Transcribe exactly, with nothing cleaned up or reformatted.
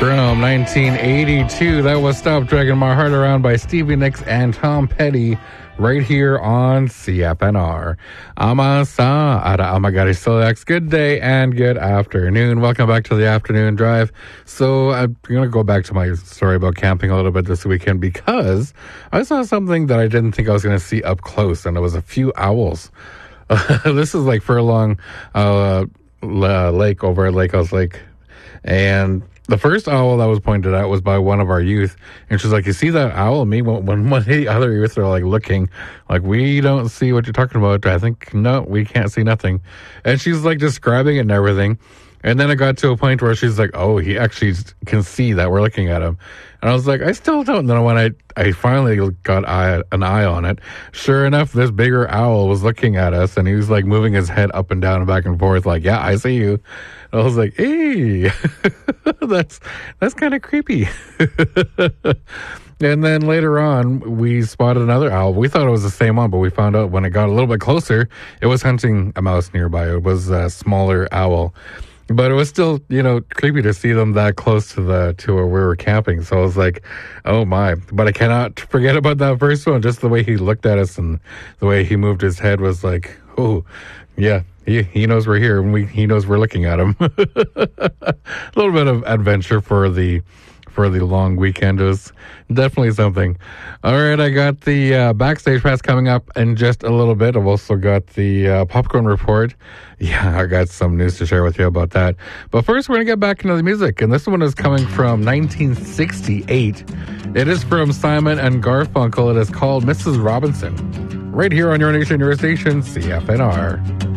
From nineteen eighty-two, that was Stop Dragging My Heart Around by Stevie Nicks and Tom Petty right here on C F N R. Amasa Ara Amagari Solex. Good day and good afternoon. Welcome back to the afternoon drive. So I'm going to go back to my story about camping a little bit this weekend because I saw something that I didn't think I was going to see up close, and it was a few owls. This is like Furlong uh, Lake over at Lake House Lake. And the first owl that was pointed out was by one of our youth. And she's like, you see that owl? And me, when one of the other youth are like looking, like, we don't see what you're talking about. I think, no, we can't see nothing. And she's like describing it and everything. And then it got to a point where she's like, oh, he actually can see that we're looking at him. And I was like, I still don't know. When I, I finally got eye, an eye on it, sure enough, this bigger owl was looking at us, and he was like moving his head up and down and back and forth like, yeah, I see you. And I was like, hey, that's, that's kind of creepy. And then later on, we spotted another owl. We thought it was the same one, but we found out when it got a little bit closer, it was hunting a mouse nearby. It was a smaller owl. But it was still, you know, creepy to see them that close to the to where we were camping. So I was like, oh my. But I cannot forget about that first one. Just the way he looked at us and the way he moved his head was like, oh, yeah, he, he knows we're here and we he knows we're looking at him. A little bit of adventure for the for the long weekend. It was definitely something. All right, I got the uh, backstage pass coming up in just a little bit. I've also got the uh, popcorn report. Yeah, I got some news to share with you about that. But first, we're going to get back into the music. And this one is coming from nineteen sixty-eight. It is from Simon and Garfunkel. It is called Missus Robinson. Right here on your nation, your station, C F N R.